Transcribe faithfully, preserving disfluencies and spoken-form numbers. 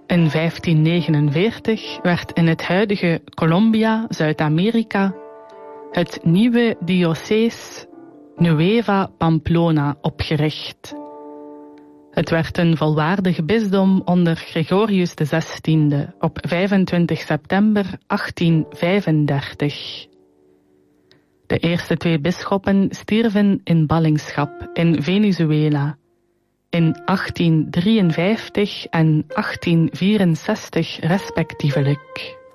In vijftien negenenveertig werd in het huidige Colombia, Zuid-Amerika, het nieuwe diocees Nueva Pamplona opgericht. Het werd een volwaardig bisdom onder Gregorius de zestiende op vijfentwintig september achttienvijfendertig. De eerste twee bisschoppen stierven in ballingschap in Venezuela in achttien drieënvijftig en achttien vierenzestig respectievelijk.